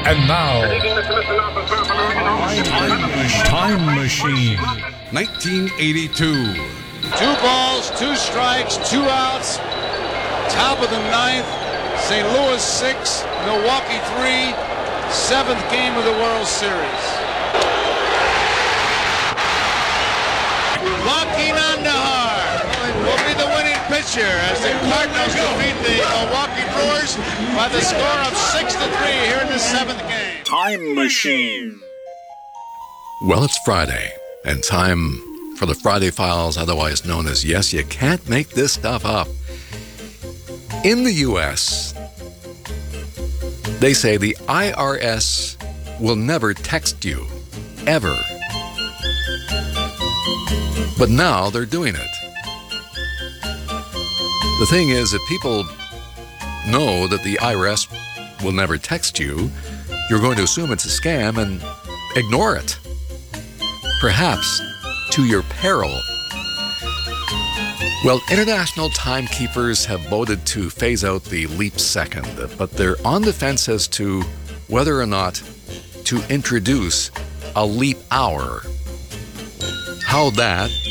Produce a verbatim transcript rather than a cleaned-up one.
And now, Time Machine. nineteen eighty-two. Two balls, two strikes, two outs. Top of the ninth. Saint Louis six, Milwaukee three. Seventh game of the World Series. Joaquin Andújar will be the winning pitcher as the Cardinals defeat the Milwaukee Brewers by the score of six to three here in the seventh game. Time Machine. Well, it's Friday, and time for the Friday Files, otherwise known as Yes, You Can't Make This Stuff Up. In the U S, they say the I R S will never text you, ever. But now they're doing it. The thing is, if people know that the I R S will never text you, you're going to assume it's a scam and ignore it. Perhaps to your peril. Well, international timekeepers have voted to phase out the leap second, but they're on the fence as to whether or not to introduce a leap hour. How that